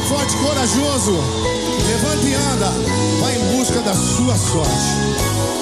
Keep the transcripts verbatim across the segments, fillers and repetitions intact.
forte e corajoso. Levanta e anda. Vai em busca da sua sorte.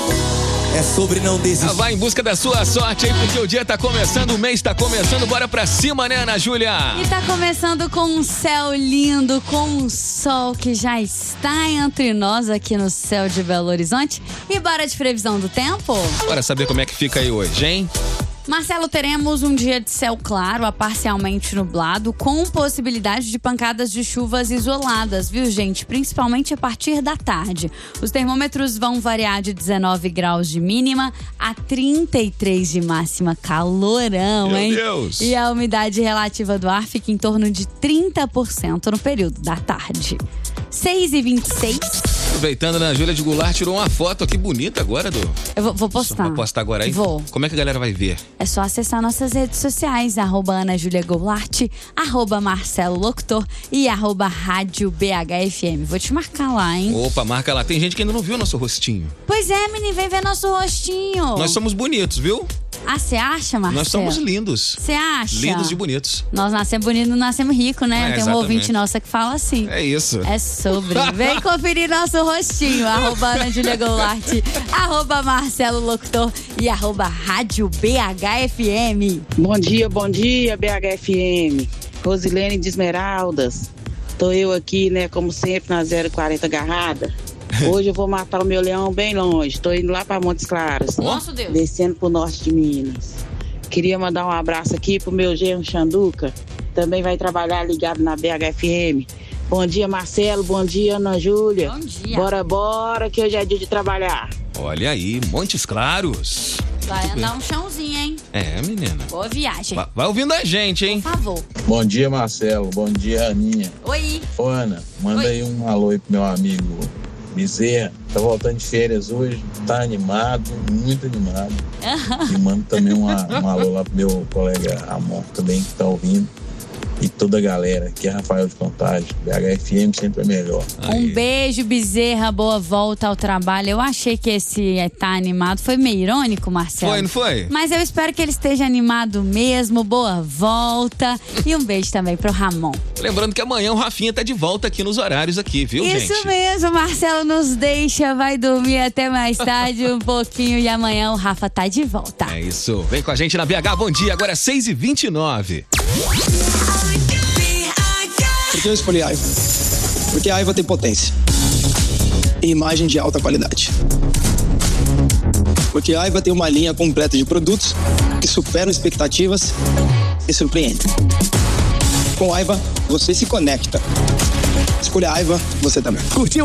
É sobre não desistir. Ah, vai em busca da sua sorte aí, porque o dia tá começando, o mês tá começando. Bora pra cima, né, Ana Júlia? E tá começando com um céu lindo, com um sol que já está entre nós aqui no céu de Belo Horizonte. E bora de previsão do tempo? Bora saber como é que fica aí hoje, hein? Marcelo, teremos um dia de céu claro a parcialmente nublado, com possibilidade de pancadas de chuvas isoladas, viu, gente? Principalmente a partir da tarde. Os termômetros vão variar de dezenove graus de mínima a trinta e três de máxima. Calorão, Meu hein? Deus! E a umidade relativa do ar fica em torno de trinta por cento no período da tarde. seis e vinte e seis. Aproveitando, Ana Júlia de Goulart tirou uma foto aqui bonita agora, do. Eu vou, vou postar. Vai postar agora aí? Vou. Como é que a galera vai ver? É só acessar nossas redes sociais, arroba Ana Júlia Goulart, arroba Marcelo Locutor e arroba Rádio B H F M. Vou te marcar lá, hein? Opa, marca lá. Tem gente que ainda não viu o nosso rostinho. Pois é, menino, vem ver nosso rostinho. Nós somos bonitos, viu? Ah, você acha, Marcelo? Nós somos lindos. Você acha? Lindos e bonitos. Nós nascemos bonitos, não nascemos ricos, né? É, Tem um exatamente. ouvinte nossa que fala assim. É isso. É sobre. Vem conferir nosso rostinho. Arroba Ana Júlia Goulart, arroba Marcelo Locutor e arroba Rádio B H F M. Bom dia, bom dia, B H F M. Rosilene de Esmeraldas. Tô eu aqui, né, como sempre, na zero quarenta agarrada. Hoje eu vou matar o meu leão bem longe. Tô indo lá pra Montes Claros. Nosso Deus. Descendo pro norte de Minas. Queria mandar um abraço aqui pro meu genro Xanduca. Também vai trabalhar ligado na B H F M. Bom dia, Marcelo. Bom dia, Ana Júlia. Bom dia. Bora, bora, que hoje é dia de trabalhar. Olha aí, Montes Claros. Vai andar um chãozinho, hein? É, menina. Boa viagem. Vai, vai ouvindo a gente, hein? Por favor. Bom dia, Marcelo. Bom dia, Aninha. Oi. Ô, Ana, manda Oi. aí um alô aí pro meu amigo Bezerra. Tá voltando de férias hoje. Tá animado, muito animado. E manda também uma, um alô lá pro meu colega Ramon também, que tá ouvindo. E toda a galera, que é Rafael de Contagem. B H F M sempre é melhor. Um beijo, Bezerra, boa volta ao trabalho. Eu achei que esse tá animado. Foi meio irônico, Marcelo. Foi, não foi? Mas eu espero que ele esteja animado mesmo. Boa volta. E um beijo também pro Ramon. Lembrando que amanhã o Rafinha tá de volta aqui nos horários aqui, viu, gente? Isso mesmo, Marcelo nos deixa, vai dormir até mais tarde um pouquinho e amanhã o Rafa tá de volta. É isso. Vem com a gente na B H. Bom dia, agora é seis e vinte e nove. Por que eu escolhi a Aiva? Porque a Aiva tem potência e imagem de alta qualidade. Porque a Aiva tem uma linha completa de produtos que superam expectativas e surpreendem. Com a Aiva, você se conecta. Escolha a Aiva, você também. Curtiu?